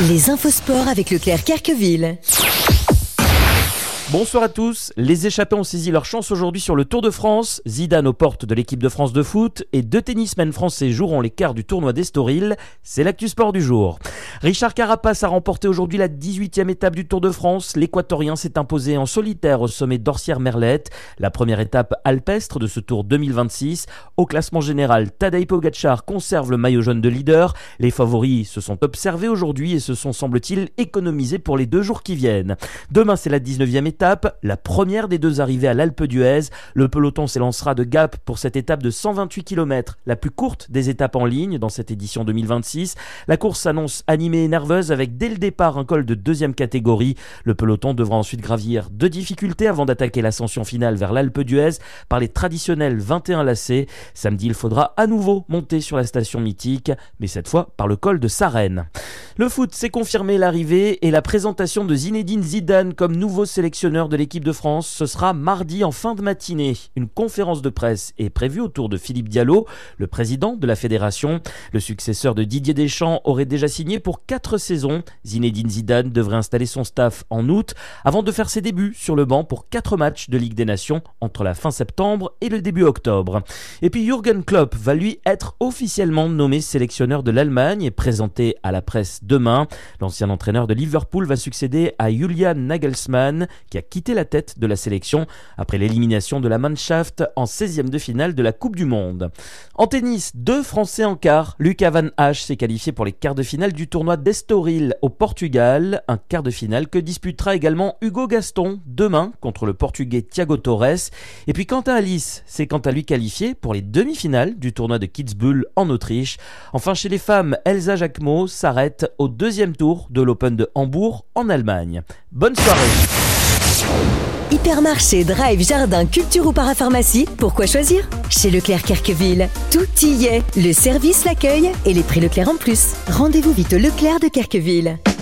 Les infos sport avec Leclerc Querqueville. Bonsoir à tous, les échappés ont saisi leur chance aujourd'hui sur le Tour de France. Zidane aux portes de l'équipe de France de foot et deux tennismen français joueront les quarts du tournoi d'Estoril. C'est l'actu sport du jour. Richard Carapace a remporté aujourd'hui la 18e étape du Tour de France. L'Équatorien s'est imposé en solitaire au sommet d'Orsières-Merlette. La première étape alpestre de ce Tour 2026. Au classement général, Tadej Pogačar conserve le maillot jaune de leader. Les favoris se sont observés aujourd'hui et se sont, semble-t-il, économisés pour les 2 jours qui viennent. Demain, c'est la 19e étape, la première des 2 arrivées à l'Alpe d'Huez. Le peloton s'élancera de Gap pour cette étape de 128 km, la plus courte des étapes en ligne dans cette édition 2026. La course s'annonce animée et nerveuse avec dès le départ un col de 2e catégorie. Le peloton devra ensuite gravir 2 difficultés avant d'attaquer l'ascension finale vers l'Alpe d'Huez par les traditionnels 21 lacets. Samedi, il faudra à nouveau monter sur la station mythique, mais cette fois par le col de Sarenne. Le foot s'est confirmé l'arrivée et la présentation de Zinedine Zidane comme nouveau sélectionneur de l'équipe de France. Ce sera mardi en fin de matinée. Une conférence de presse est prévue autour de Philippe Diallo, le président de la fédération. Le successeur de Didier Deschamps aurait déjà signé pour 4 saisons. Zinedine Zidane devrait installer son staff en août avant de faire ses débuts sur le banc pour 4 matchs de Ligue des Nations entre la fin septembre et le début octobre. Et puis Jürgen Klopp va lui être officiellement nommé sélectionneur de l'Allemagne et présenté à la presse demain. L'ancien entraîneur de Liverpool va succéder à Julian Nagelsmann qui a quitté la tête de la sélection après l'élimination de la Mannschaft en 16e de finale de la Coupe du Monde. En tennis, 2 Français en quart. Lucas Van Hache s'est qualifié pour les quarts de finale du tournoi d'Estoril au Portugal. Un quart de finale que disputera également Hugo Gaston demain contre le Portugais Thiago Torres. Et puis Quentin Alice s'est quant à lui qualifié pour les demi-finales du tournoi de Kitzbühel en Autriche. Enfin chez les femmes, Elsa Jacquemot s'arrête au 2e tour de l'Open de Hambourg en Allemagne. Bonne soirée. Hypermarché, drive, jardin, culture ou parapharmacie, pourquoi choisir? Chez Leclerc Querqueville, tout y est. Le service, l'accueil et les prix Leclerc en plus. Rendez-vous vite au Leclerc de Querqueville.